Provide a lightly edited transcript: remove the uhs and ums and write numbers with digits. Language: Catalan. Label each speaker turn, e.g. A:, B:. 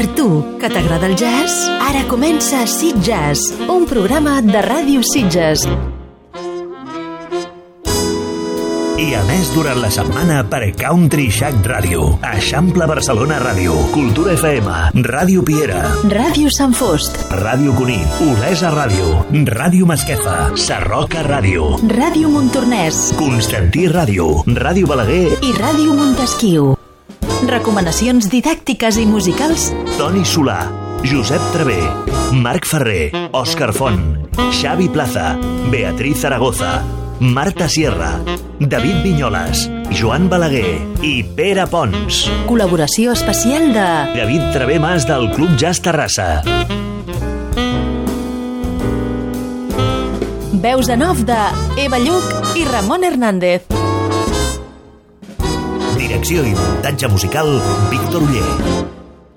A: Per tu, que t'agrada el jazz, ara comença Sitges, un programa de Ràdio Sitges.
B: I a més, durant la setmana, per Country Shack Ràdio, Eixample Barcelona Ràdio, Cultura FM, Ràdio Piera,
A: Ràdio Sant Fost,
B: Ràdio Cunit, Olesa Ràdio, Ràdio Masquefa, Sarroca Ràdio,
A: Ràdio Montornès,
B: Constantí Ràdio, Ràdio Balaguer
A: i Ràdio Montesquiu. Recomanacions didàctiques i musicals.
B: Toni Solà, Josep Travé, Marc Ferrer, Òscar Font, Xavi Plaza, Beatriz Zaragoza, Marta Sierra, David Vinyoles, Joan Balaguer i Pere Pons.
A: Col·laboració especial de
B: David Travé Mas del Club Jazz Terrassa.
A: veus en off de Eva Lluc i Ramon Hernández.
B: Direcció i muntatge musical, Víctor Oller.